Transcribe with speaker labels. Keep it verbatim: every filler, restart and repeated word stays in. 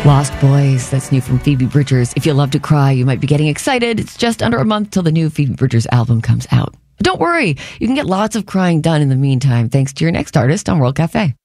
Speaker 1: Lost Boys, that's new from Phoebe Bridgers. If you love to cry, you might be getting excited. It's just under a month till the new Phoebe Bridgers album comes out. But don't worry, you can get lots of crying done in the meantime thanks to your next artist on World Cafe.